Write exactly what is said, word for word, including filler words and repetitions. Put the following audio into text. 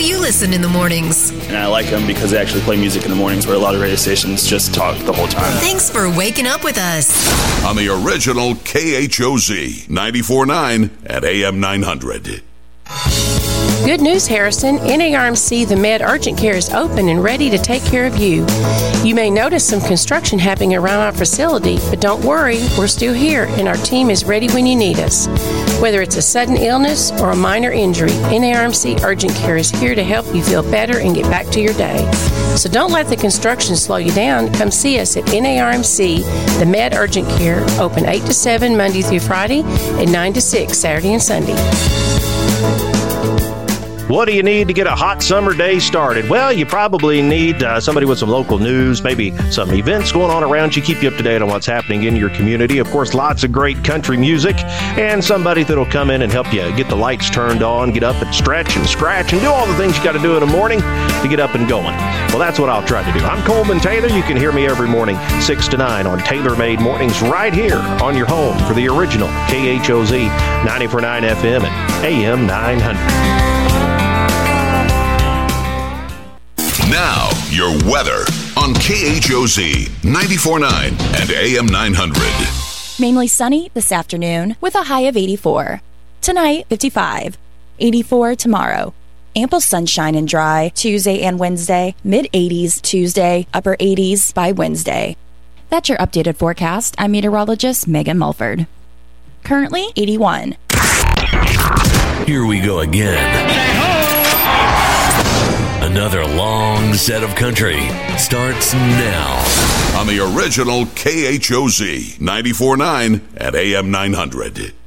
you listen in the mornings? And I like them because they actually play music in the mornings where a lot of radio stations just talk the whole time. Thanks for waking up with us. On the original K H O Z ninety-four point nine at A M nine hundred. Good news, Harrison. N A R M C The Med Urgent Care is open and ready to take care of you. You may notice some construction happening around our facility, but don't worry, we're still here and our team is ready when you need us. Whether it's a sudden illness or a minor injury, N A R M C Urgent Care is here to help you feel better and get back to your day. So don't let the construction slow you down. Come see us at N A R M C The Med Urgent Care, open eight to seven Monday through Friday and nine to six Saturday and Sunday. What do you need to get a hot summer day started? Well, you probably need uh, somebody with some local news, maybe some events going on around you, keep you up to date on what's happening in your community. Of course, lots of great country music, and somebody that'll come in and help you get the lights turned on, get up and stretch and scratch and do all the things you got to do in the morning to get up and going. Well, that's what I'll try to do. I'm Coleman Taylor. You can hear me every morning, six to nine on Taylor Made Mornings right here on your home for the original K H O Z ninety-four point nine F M and A M nine hundred. Now, your weather on K H O Z ninety-four point nine and A M nine hundred. Mainly sunny this afternoon with a high of eighty-four. Tonight, fifty-five. eighty-four tomorrow. Ample sunshine and dry Tuesday and Wednesday. mid-eighties Tuesday, upper eighties by Wednesday. That's your updated forecast. I'm meteorologist Megan Mulford. Currently, eighty-one. Here we go again. Another long set of country starts now. On the original K H O Z ninety-four point nine at A M nine hundred.